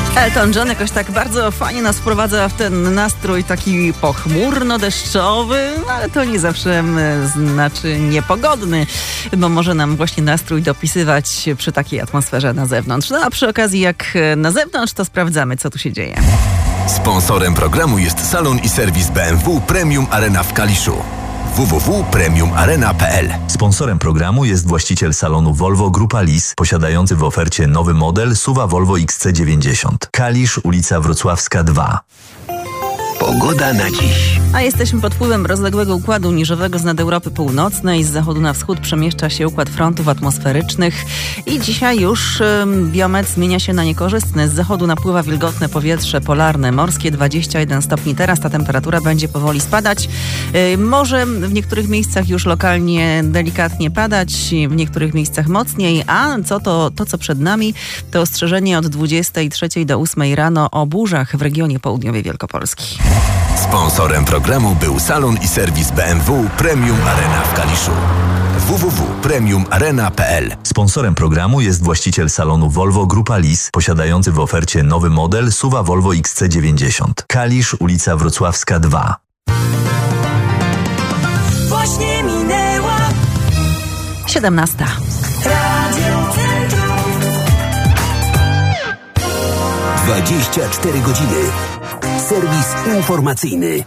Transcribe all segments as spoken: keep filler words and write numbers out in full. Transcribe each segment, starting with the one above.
Elton John jakoś tak bardzo fajnie nas wprowadza w ten nastrój taki pochmurno-deszczowy, ale to nie zawsze znaczy niepogodny, bo może nam właśnie nastrój dopisywać przy takiej atmosferze na zewnątrz. No a przy okazji jak na zewnątrz, to sprawdzamy, co tu się dzieje. Sponsorem programu jest salon i serwis B M W Premium Arena w Kaliszu. w w w kropka premium arena kropka p l. Sponsorem programu jest właściciel salonu Volvo Grupa Lis, posiadający w ofercie nowy model S U V-a Volvo X C dziewięćdziesiąt. Kalisz, ulica Wrocławska dwa. Pogoda na dziś. A jesteśmy pod wpływem rozległego układu niżowego z nad Europy Północnej. Z zachodu na wschód przemieszcza się układ frontów atmosferycznych i dzisiaj już ym, biometr zmienia się na niekorzystny. Z zachodu napływa wilgotne powietrze polarne, morskie dwadzieścia jeden stopni. Teraz ta temperatura będzie powoli spadać. Yy, może w niektórych miejscach już lokalnie delikatnie padać, w niektórych miejscach mocniej. A co to, to co przed nami, to ostrzeżenie od dwudziestej trzeciej do ósmej rano o burzach w regionie południowej Wielkopolski. Sponsorem programu był salon i serwis B M W Premium Arena w Kaliszu. w w w kropka premium arena kropka p l. Sponsorem programu jest właściciel salonu Volvo Grupa Lis, posiadający w ofercie nowy model S U V-a Volvo X C dziewięćdziesiąt. Kalisz, ulica Wrocławska dwa. Właśnie minęła siedemnasta. Radio Centrum. dwadzieścia cztery godziny. Serwis informacyjny.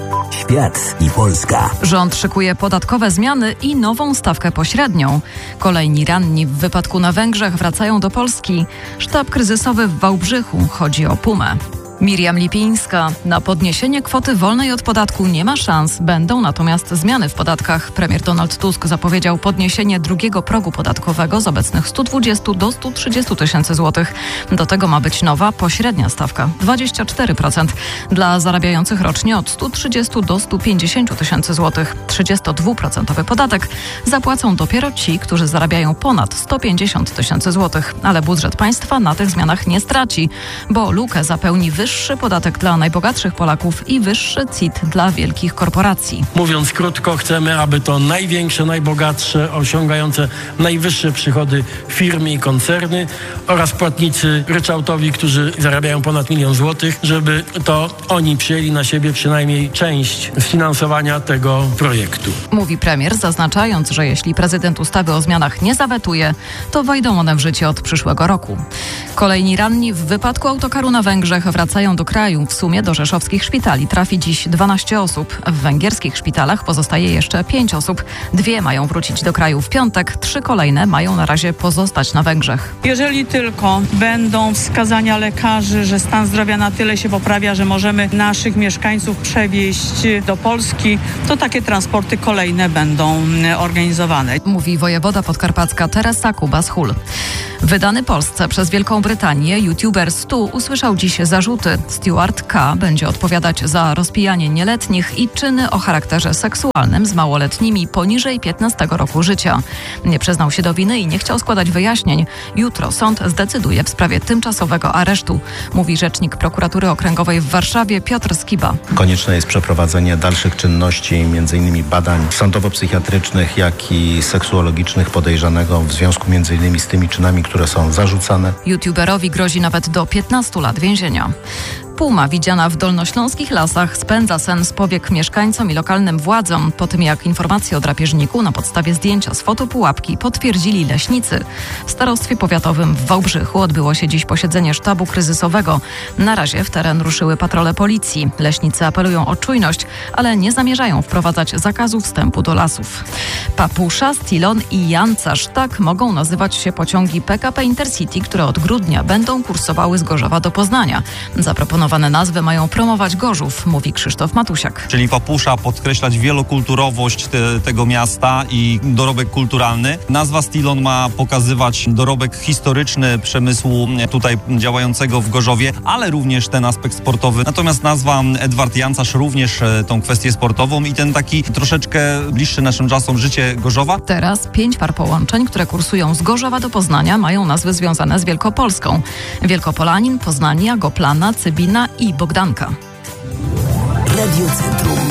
Świat i Polska. Rząd szykuje podatkowe zmiany i nową stawkę pośrednią. Kolejni ranni w wypadku na Węgrzech wracają do Polski. Sztab kryzysowy w Wałbrzychu. Chodzi o Pumę. Miriam Lipińska. Na podniesienie kwoty wolnej od podatku nie ma szans. Będą natomiast zmiany w podatkach. Premier Donald Tusk zapowiedział podniesienie drugiego progu podatkowego z obecnych stu dwudziestu do stu trzydziestu tysięcy złotych. Do tego ma być nowa pośrednia stawka dwadzieścia cztery procent. Dla zarabiających rocznie od stu trzydziestu do stu pięćdziesięciu tysięcy złotych. trzydziestodwuprocentowy podatek zapłacą dopiero ci, którzy zarabiają ponad sto pięćdziesiąt tysięcy złotych. Ale budżet państwa na tych zmianach nie straci, bo lukę zapełni wyższy Wyższy podatek dla najbogatszych Polaków i wyższy C I T dla wielkich korporacji. Mówiąc krótko, chcemy, aby to największe, najbogatsze, osiągające najwyższe przychody firmy i koncerny oraz płatnicy ryczałtowi, którzy zarabiają ponad milion złotych, żeby to oni przyjęli na siebie przynajmniej część sfinansowania tego projektu. Mówi premier, zaznaczając, że jeśli prezydent ustawy o zmianach nie zawetuje, to wejdą one w życie od przyszłego roku. Kolejni ranni w wypadku autokaru na Węgrzech wracają do kraju. W sumie do rzeszowskich szpitali trafi dziś dwanaście osób. W węgierskich szpitalach pozostaje jeszcze pięć osób. Dwie mają wrócić do kraju w piątek, trzy kolejne mają na razie pozostać na Węgrzech. Jeżeli tylko będą wskazania lekarzy, że stan zdrowia na tyle się poprawia, że możemy naszych mieszkańców przewieźć do Polski, to takie transporty kolejne będą organizowane. Mówi wojewoda podkarpacka Teresa Kubas-Hul. Wydany Polsce przez Wielką Brytanię youtuber Stu usłyszał dziś zarzuty. Stuart K. będzie odpowiadać za rozpijanie nieletnich i czyny o charakterze seksualnym z małoletnimi poniżej piętnastego roku życia. Nie przyznał się do winy i nie chciał składać wyjaśnień. Jutro sąd zdecyduje w sprawie tymczasowego aresztu, mówi rzecznik prokuratury okręgowej w Warszawie Piotr Skiba. Konieczne jest przeprowadzenie dalszych czynności, między innymi badań sądowo-psychiatrycznych, jak i seksuologicznych podejrzanego w związku między innymi z tymi czynami, które są zarzucane. YouTuberowi grozi nawet do piętnastu lat więzienia. Puma widziana w dolnośląskich lasach spędza sen z powiek mieszkańcom i lokalnym władzom po tym, jak informacje o drapieżniku na podstawie zdjęcia z fotopułapki potwierdzili leśnicy. W starostwie powiatowym w Wałbrzychu odbyło się dziś posiedzenie sztabu kryzysowego. Na razie w teren ruszyły patrole policji. Leśnicy apelują o czujność, ale nie zamierzają wprowadzać zakazu wstępu do lasów. Papusza, Stilon i Jancarz, tak mogą nazywać się pociągi P K P Intercity, które od grudnia będą kursowały z Gorzowa do Poznania. Zaproponowane nazwy mają promować Gorzów, mówi Krzysztof Matusiak. Czyli Papusza podkreślać wielokulturowość te, tego miasta i dorobek kulturalny. Nazwa Stilon ma pokazywać dorobek historyczny przemysłu tutaj działającego w Gorzowie, ale również ten aspekt sportowy. Natomiast nazwa Edward Jancarz również tą kwestię sportową i ten taki troszeczkę bliższy naszym czasom życie Gorzowa. Teraz pięć par połączeń, które kursują z Gorzowa do Poznania, mają nazwy związane z Wielkopolską. Wielkopolanin, Poznania, Goplana, Cybina i Bogdanka. Radio Centrum.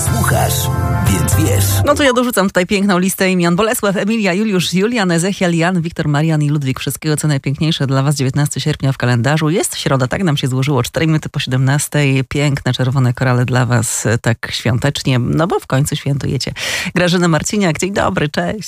Słuchasz, więc wiesz. No to ja dorzucam tutaj piękną listę imion. Bolesław, Emilia, Juliusz, Julian, Ezechiel, Jan, Wiktor, Marian i Ludwik. Wszystkiego co najpiękniejsze dla Was. dziewiętnastego sierpnia w kalendarzu. Jest środa, tak nam się złożyło. cztery minuty po siedemnastej. Piękne czerwone korale dla Was tak świątecznie, no bo w końcu świętujecie. Grażyna Marciniak, dzień dobry, cześć.